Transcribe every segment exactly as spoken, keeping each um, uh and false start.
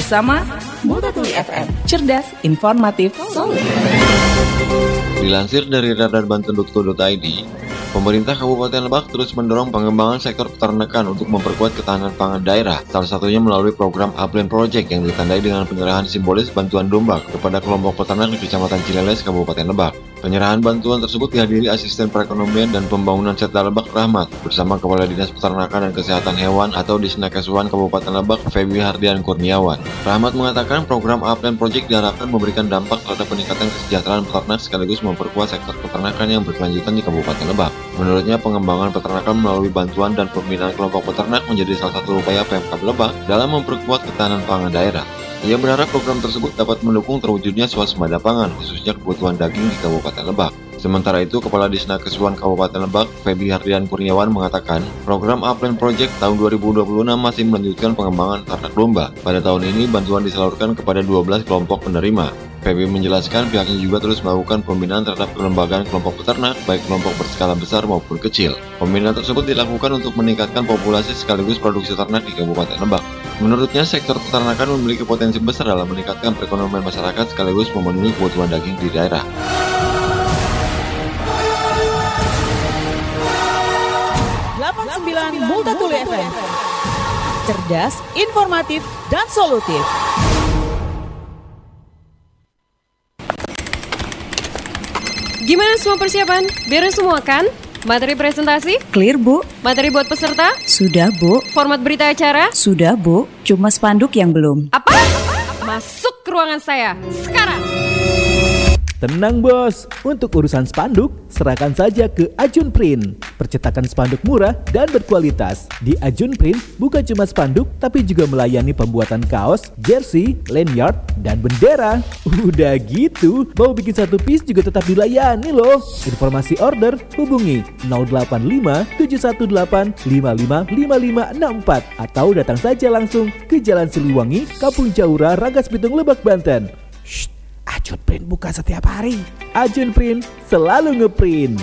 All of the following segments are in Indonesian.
bersama Multatuli F M. Cerdas, informatif, solid. Dilansir dari radar banten titik co titik i d, pemerintah Kabupaten Lebak terus mendorong pengembangan sektor peternakan untuk memperkuat ketahanan pangan daerah, salah satunya melalui program Upland Project yang ditandai dengan penyerahan simbolis bantuan domba kepada kelompok peternak di Kecamatan Cileles, Kabupaten Lebak. Penyerahan bantuan tersebut dihadiri Asisten Perekonomian dan Pembangunan Setda Lebak Rahmat bersama Kepala Dinas Peternakan dan Kesehatan Hewan atau Disnakeswan Kabupaten Lebak Feby Hardian Kurniawan. Rahmat mengatakan program Upland Project diharapkan memberikan dampak terhadap peningkatan kesejahteraan peternak sekaligus memperkuat sektor peternakan yang berkelanjutan di Kabupaten Lebak. Menurutnya, pengembangan peternakan melalui bantuan dan pembinaan kelompok peternak menjadi salah satu upaya Pemkab Lebak dalam memperkuat ketahanan pangan daerah. Ia berharap program tersebut dapat mendukung terwujudnya swasembada pangan, khususnya kebutuhan daging di Kabupaten Lebak. Sementara itu, Kepala Disnakeswan Kabupaten Lebak, Feby Hardian Kurniawan mengatakan, program Upland Project tahun dua ribu dua puluh enam masih melanjutkan pengembangan ternak domba. Pada tahun ini, bantuan disalurkan kepada dua belas kelompok penerima. Feby menjelaskan pihaknya juga terus melakukan pembinaan terhadap kelembagaan kelompok peternak, baik kelompok berskala besar maupun kecil. Pembinaan tersebut dilakukan untuk meningkatkan populasi sekaligus produksi ternak di Kabupaten Lebak. Menurutnya, sektor peternakan memiliki potensi besar dalam meningkatkan perekonomian masyarakat sekaligus memenuhi kebutuhan daging di daerah. delapan puluh sembilan Multatuli F M. Cerdas, informatif, dan solutif. Gimana semua persiapan? Beres semua kan? Materi presentasi? Clear, Bu. Materi buat peserta? Sudah, Bu. Format berita acara? Sudah, Bu. Cuma spanduk yang belum. Apa? Masuk ke ruangan saya sekarang. Tenang bos, untuk urusan spanduk, serahkan saja ke Ajun Print. Percetakan spanduk murah dan berkualitas. Di Ajun Print, bukan cuma spanduk, tapi juga melayani pembuatan kaos, jersey, lanyard, dan bendera. Udah gitu, mau bikin satu piece juga tetap dilayani loh. Informasi order, hubungi nol delapan lima tujuh satu delapan lima lima lima lima enam empat atau datang saja langsung ke Jalan Siliwangi, Kampung Jaura, Rangkas Bitung, Lebak, Banten. Shh. Ajun Print buka setiap hari. Ajun Print selalu ngeprint.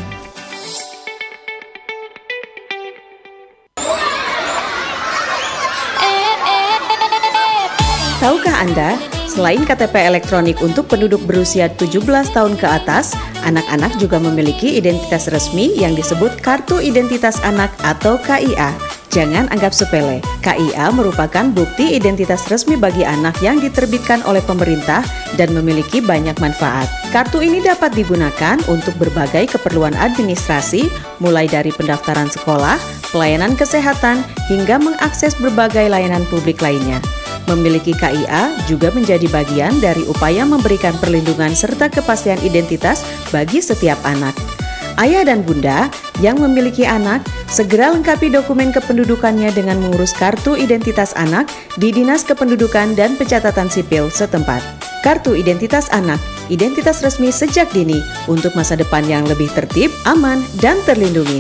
Tahukah Anda, selain K T P elektronik untuk penduduk berusia tujuh belas tahun ke atas, anak-anak juga memiliki identitas resmi yang disebut Kartu Identitas Anak atau K I A. Jangan anggap sepele, K I A merupakan bukti identitas resmi bagi anak yang diterbitkan oleh pemerintah dan memiliki banyak manfaat. Kartu ini dapat digunakan untuk berbagai keperluan administrasi, mulai dari pendaftaran sekolah, pelayanan kesehatan, hingga mengakses berbagai layanan publik lainnya. Memiliki K I A juga menjadi bagian dari upaya memberikan perlindungan serta kepastian identitas bagi setiap anak. Ayah dan bunda yang memiliki anak, segera lengkapi dokumen kependudukannya dengan mengurus Kartu Identitas Anak di Dinas Kependudukan dan Pencatatan Sipil setempat. Kartu Identitas Anak, identitas resmi sejak dini untuk masa depan yang lebih tertib, aman, dan terlindungi.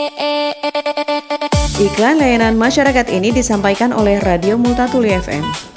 Iklan layanan masyarakat ini disampaikan oleh Radio Multatuli F M.